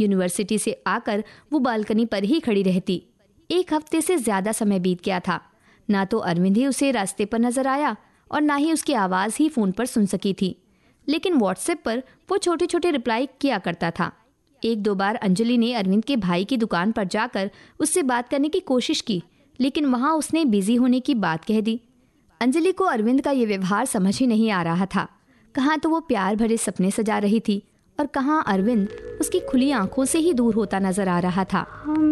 University से आकर वो बालकनी पर ही खड़ी रहती। 1 हफ्ते से ज्यादा समय बीत गया था। ना तो अरविंद ही उसे रास्ते पर नजर आया और ना ही उसकी आवाज ही फोन पर सुन सकी थी। लेकिन व्हाट्सएप पर वो छोटे छोटे रिप्लाई किया करता था। 1-2 बार अंजलि ने अरविंद के भाई की दुकान पर जाकर उससे बात करने की कोशिश की, लेकिन वहां उसने बिजी होने की बात कह दी। अंजलि को अरविंद का ये व्यवहार समझ ही नहीं आ रहा था। कहाँ तो वो प्यार भरे सपने सजा रही थी और कहाँ अरविंद उसकी खुली आंखों से ही दूर होता नजर आ रहा था।